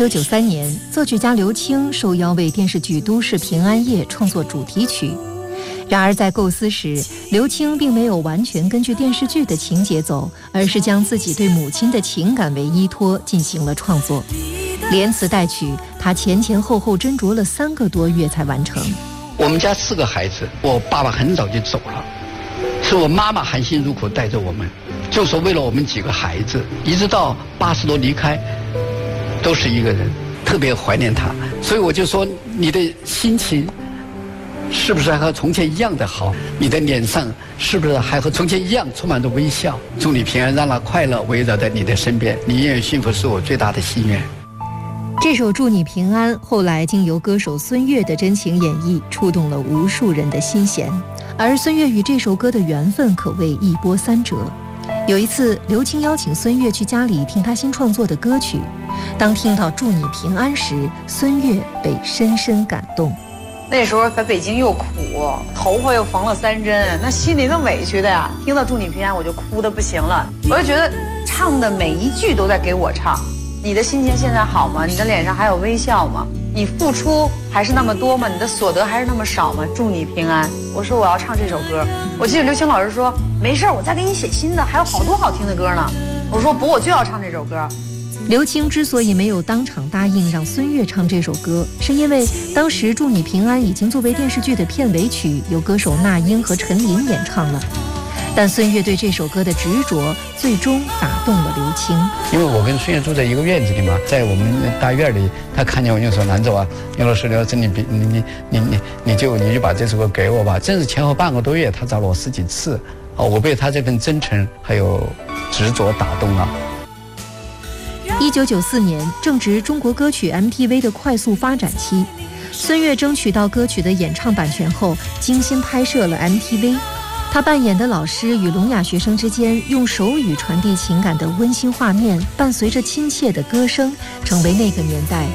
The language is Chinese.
1993年，作曲家刘青受邀为电视剧《都市平安夜》创作主题曲。然而在构思时，刘青并没有完全根据电视剧的情节走，而是将自己对母亲的情感为依托进行了创作。连词带曲，他前前后后斟酌了3个多月才完成。 我们家4个孩子，我爸爸很早就走了，是我妈妈含辛茹苦带着我们，就说为了我们几个孩子，一直到80多离开，都是一个人，特别怀念他。所以我就说，你的心情是不是还和从前一样的好？你的脸上是不是还和从前一样充满着微笑？祝你平安，让那快乐围绕在你的身边，你永远幸福是我最大的心愿。 这首《祝你平安》后来经由歌手孙悦的真情演绎，触动了无数人的心弦。而孙悦与这首歌的缘分可谓一波三折。有一次，刘青邀请孙悦去家里听他新创作的歌曲，当听到《祝你平安》时，孙悦被深深感动。 那时候在北京又苦，头发又缝了3针，那心里那委屈的呀！听到《祝你平安》我就哭得不行了，我就觉得唱的每一句都在给我唱。你的心情现在好吗？你的脸上还有微笑吗？你付出还是那么多吗？你的所得还是那么少吗？祝你平安。我说我要唱这首歌，我记得刘青老师说没事，我再给你写新的，还有好多好听的歌呢。我说不，我就要唱这首歌。 刘青之所以没有当场答应让孙悦唱这首歌，是因为当时《祝你平安》已经作为电视剧的片尾曲，由歌手那英和陈琳演唱了。但孙悦对这首歌的执着，最终打动了刘青。 因为我跟孙悦住在一个院子里嘛，在我们大院里，他看见我就说：“兰总啊，刘老师，你就把这首歌给我吧。”真是前后半个多月，他找了我10几次，我被他这份真诚还有执着打动了。 1994年，正值中国歌曲 MTV 的快速发展期，孙悦争取到歌曲的演唱版权后，精心拍摄了 MTV。他扮演的老师与聋哑学生之间用手语传递情感的温馨画面，伴随着亲切的歌声，成为那个年代